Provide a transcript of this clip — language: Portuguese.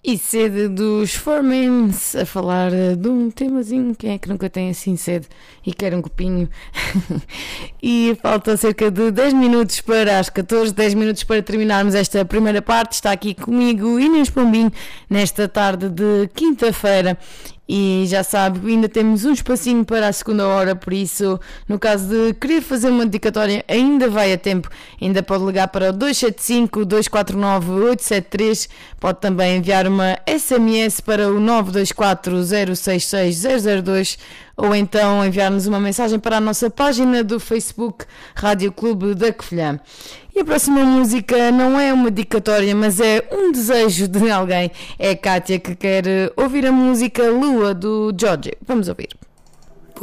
E sede dos Formens a falar de um temazinho. Quem é que nunca tem assim sede e quer um copinho? E falta cerca de 10 minutos para as 14, 10 minutos para terminarmos esta primeira parte. Está aqui comigo Inês Pombinho nesta tarde de quinta-feira. E já sabe, ainda temos um espacinho para a segunda hora, por isso, no caso de querer fazer uma dedicatória, ainda vai a tempo. Ainda pode ligar para o 275-249-873, pode também enviar uma SMS para o 924-066-002 ou então enviar-nos uma mensagem para a nossa página do Facebook Rádio Clube da Covilhã. E a próxima música não é uma dedicatória, mas é um desejo de alguém. É a Kátia que quer ouvir a música Lua do Jorge. Vamos ouvir.